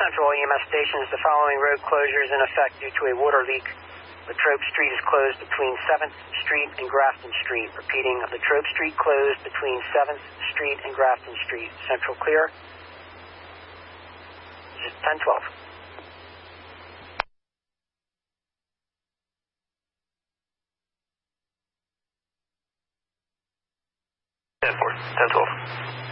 Central EMS stations, the following road closure is in effect due to a water leak. Latrobe Street is closed between 7th Street and Grafton Street. Repeating, Latrobe Street closed between 7th Street and Grafton Street. Central clear. This is 1012. Ten 12.